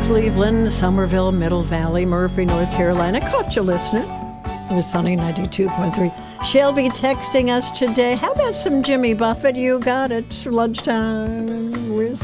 Cleveland, Somerville, Middle Valley, Murphy, North Carolina. Caught you listening with Sunny 92.3. Shelby texting us today. How about some Jimmy Buffett? You got it. Lunchtime with